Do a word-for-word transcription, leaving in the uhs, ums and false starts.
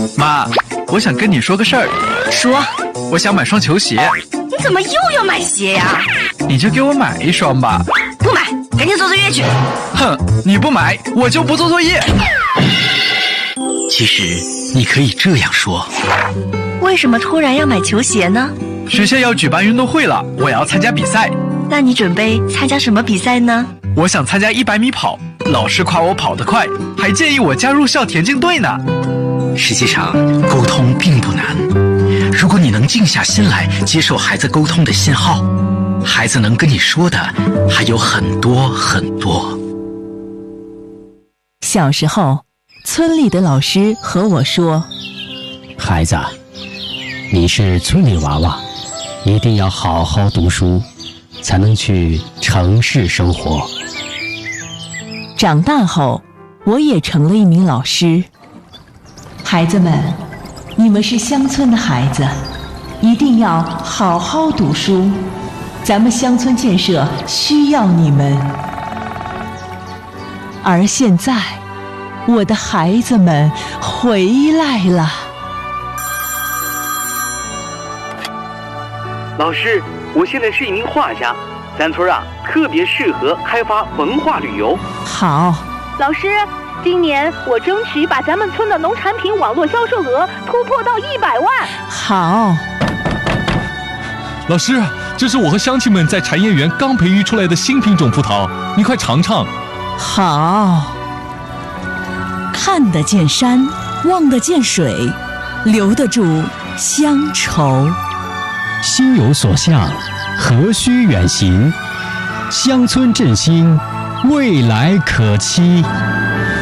妈，我想跟你说个事儿。 说。 我想买双球鞋。 你怎么又要买鞋呀？ 你就给我买一双吧。 不买，赶紧做作业去。 哼，你不买，我就不做作业。 其实你可以这样说。 为什么突然要买球鞋呢？ 学校要举办运动会了，我要参加比赛。 那你准备参加什么比赛呢？ 我想参加一百米跑，老师夸我跑得快，还建议我加入校田径队呢。 实际上，沟通并不难。如果你能静下心来接受孩子沟通的信号，孩子能跟你说的还有很多很多。 小时候，村里的老师和我说：“ 孩子，你是村里娃娃，一定要好好读书，才能去城市生活。” 长大后，我也成了一名老师。孩子们，你们是乡村的孩子，一定要好好读书，咱们乡村建设需要你们。而现在，我的孩子们回来了。 老师，我现在是一名画家，咱村啊特别适合开发文化旅游。 好。 老师，今年我争取把咱们村的农产品网络销售额突破到一百万。 好。 老师，这是我和乡亲们在产业园刚培育出来的新品种葡萄，你快尝尝。 好。 看得见山，望得见水，留得住乡愁。 心有所向，何须远行？乡村振兴，未来可期。